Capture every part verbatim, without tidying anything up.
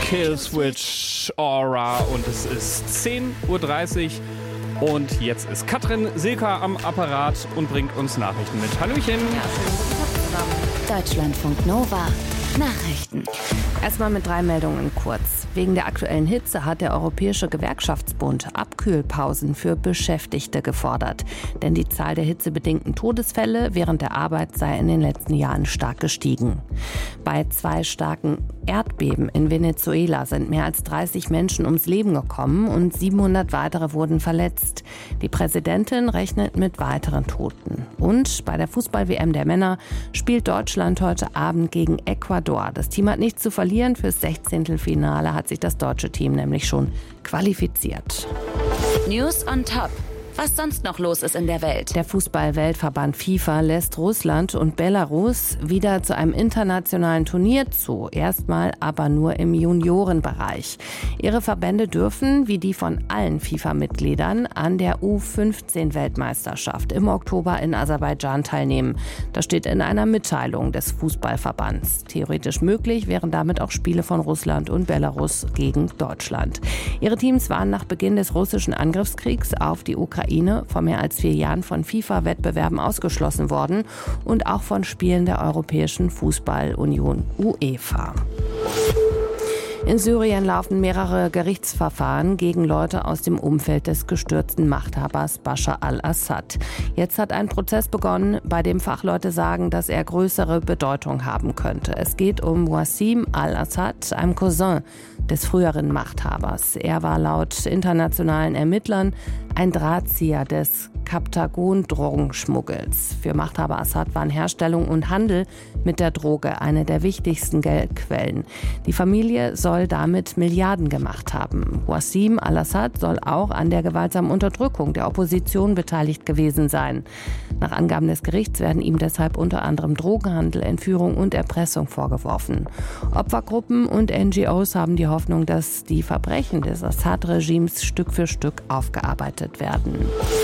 Killswitch Aura und es ist zehn Uhr dreißig und jetzt ist Katrin Silka am Apparat und bringt uns Nachrichten mit. Hallöchen! Ja, schönen guten Tag zusammen. Deutschlandfunk Nova. Nachrichten. Erstmal mit drei Meldungen kurz. Wegen der aktuellen Hitze hat der Europäische Gewerkschaftsbund Abkühlpausen für Beschäftigte gefordert. Denn die Zahl der hitzebedingten Todesfälle während der Arbeit sei in den letzten Jahren stark gestiegen. Bei zwei starken Erdbeben in Venezuela sind mehr als dreißig Menschen ums Leben gekommen und siebenhundert weitere wurden verletzt. Die Präsidentin rechnet mit weiteren Toten. Und bei der Fußball-W M der Männer spielt Deutschland heute Abend gegen Ecuador. Das Team hat nichts zu verlieren. Fürs Sechzehntelfinale hat sich das deutsche Team nämlich schon qualifiziert. News on Top. Was sonst noch los ist in der Welt? Der Fußball-Weltverband FIFA lässt Russland und Belarus wieder zu einem internationalen Turnier zu. Erstmal aber nur im Juniorenbereich. Ihre Verbände dürfen, wie die von allen FIFA-Mitgliedern, an der U fünfzehn Weltmeisterschaft im Oktober in Aserbaidschan teilnehmen. Das steht in einer Mitteilung des Fußballverbands. Theoretisch möglich wären damit auch Spiele von Russland und Belarus gegen Deutschland. Ihre Teams waren nach Beginn des russischen Angriffskriegs auf die Ukraine vor mehr als vier Jahren von FIFA-Wettbewerben ausgeschlossen worden und auch von Spielen der Europäischen Fußball-Union UEFA. In Syrien laufen mehrere Gerichtsverfahren gegen Leute aus dem Umfeld des gestürzten Machthabers Bashar al-Assad. Jetzt hat ein Prozess begonnen, bei dem Fachleute sagen, dass er größere Bedeutung haben könnte. Es geht um Wassim al-Assad, einem Cousin des früheren Machthabers. Er war laut internationalen Ermittlern ein Drahtzieher des Kaptagon-Drogenschmuggels. Für Machthaber Assad waren Herstellung und Handel mit der Droge eine der wichtigsten Geldquellen. Die Familie soll damit Milliarden gemacht haben. Wassim al-Assad soll auch an der gewaltsamen Unterdrückung der Opposition beteiligt gewesen sein. Nach Angaben des Gerichts werden ihm deshalb unter anderem Drogenhandel, Entführung und Erpressung vorgeworfen. Opfergruppen und N G Os haben die Hoffnung, dass die Verbrechen des Assad-Regimes Stück für Stück aufgearbeitet werden.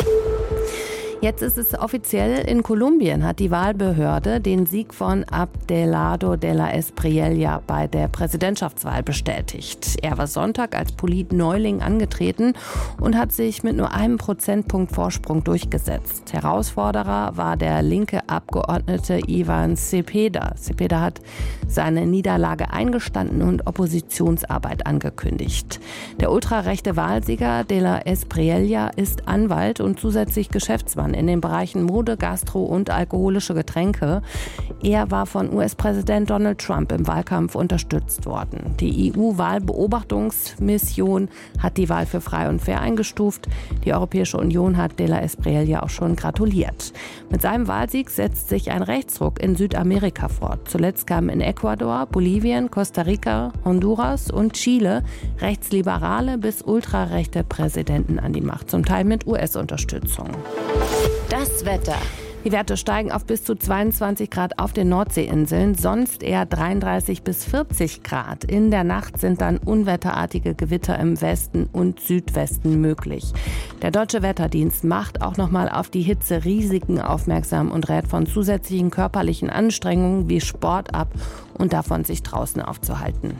Jetzt ist es offiziell, in Kolumbien hat die Wahlbehörde den Sieg von Abelardo de la Espriella bei der Präsidentschaftswahl bestätigt. Er war Sonntag als Politneuling angetreten und hat sich mit nur einem Prozentpunkt Vorsprung durchgesetzt. Herausforderer war der linke Abgeordnete Ivan Cepeda. Cepeda hat seine Niederlage eingestanden und Oppositionsarbeit angekündigt. Der ultrarechte Wahlsieger de la Espriella ist Anwalt und zusätzlich Geschäftsmann in den Bereichen Mode, Gastro und alkoholische Getränke. Er war von U S-Präsident Donald Trump im Wahlkampf unterstützt worden. Die E U-Wahlbeobachtungsmission hat die Wahl für frei und fair eingestuft. Die Europäische Union hat de la Espriella auch schon gratuliert. Mit seinem Wahlsieg setzt sich ein Rechtsruck in Südamerika fort. Zuletzt kamen in Ecuador, Bolivien, Costa Rica, Honduras und Chile rechtsliberale bis ultrarechte Präsidenten an die Macht, zum Teil mit U S-Unterstützung. Das Wetter. Die Werte steigen auf bis zu zweiundzwanzig Grad auf den Nordseeinseln, sonst eher dreiunddreißig bis vierzig Grad. In der Nacht sind dann unwetterartige Gewitter im Westen und Südwesten möglich. Der Deutsche Wetterdienst macht auch nochmal auf die Hitzerisiken aufmerksam und rät von zusätzlichen körperlichen Anstrengungen wie Sport ab und davon, sich draußen aufzuhalten.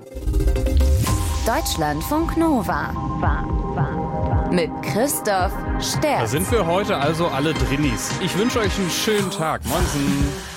Deutschlandfunk Nova. Mit Christoph Sterz. Da sind wir heute also alle Drinnis. Ich wünsche euch einen schönen Tag. Moinsen.